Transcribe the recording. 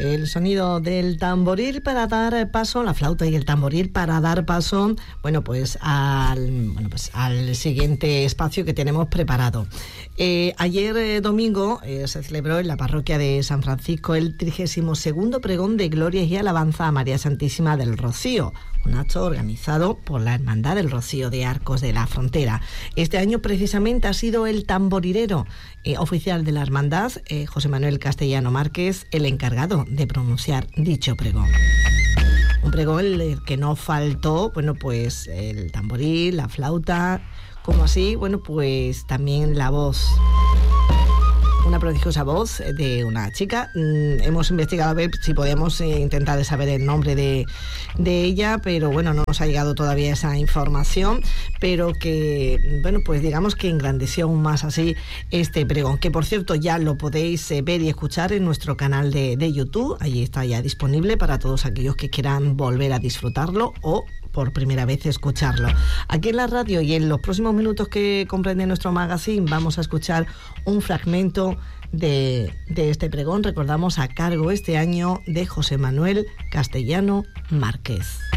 el sonido del tamboril para dar paso, la flauta y el tamboril para dar paso, al siguiente espacio que tenemos preparado. Ayer domingo se celebró en la parroquia de San Francisco el 32º pregón de glorias y alabanza a María Santísima del Rocío, un acto organizado por la Hermandad del Rocío de Arcos de la Frontera. Este año precisamente ha sido el tamborilero oficial de la Hermandad, José Manuel Castellano Márquez, el encargado de pronunciar dicho pregón. Un pregón en el que no faltó, el tamboril, la flauta, como así, también la voz. Una prodigiosa voz de una chica. Hemos investigado a ver si podíamos intentar saber el nombre de ella, pero no nos ha llegado todavía esa información, pero que, digamos que engrandeció aún más así este pregón, que por cierto ya lo podéis ver y escuchar en nuestro canal de YouTube. Allí está ya disponible para todos aquellos que quieran volver a disfrutarlo o por primera vez escucharlo. Aquí en la radio y en los próximos minutos que comprende nuestro magazine vamos a escuchar un fragmento de este pregón, recordamos, a cargo este año de José Manuel Castellano Márquez.